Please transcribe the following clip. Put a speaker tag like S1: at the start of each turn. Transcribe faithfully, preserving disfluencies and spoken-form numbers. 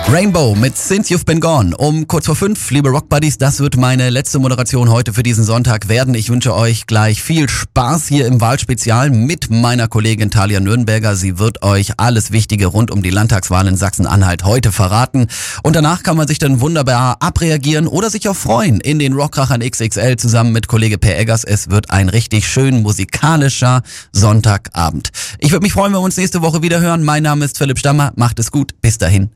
S1: Rainbow mit Since You've Been Gone um kurz vor fünf. Liebe Rockbuddies, das wird meine letzte Moderation heute für diesen Sonntag werden. Ich wünsche euch gleich viel Spaß hier im Wahlspezial mit meiner Kollegin Thalia Nürnberger. Sie wird euch alles Wichtige rund um die Landtagswahl in Sachsen-Anhalt heute verraten. Und danach kann man sich dann wunderbar abreagieren oder sich auch freuen in den Rockrachern X X L zusammen mit Kollege Per Eggers. Es wird ein richtig schön musikalischer Sonntagabend. Ich würde mich freuen, wenn wir uns nächste Woche wieder hören. Mein Name ist Philipp Stammer. Macht es gut. Bis dahin.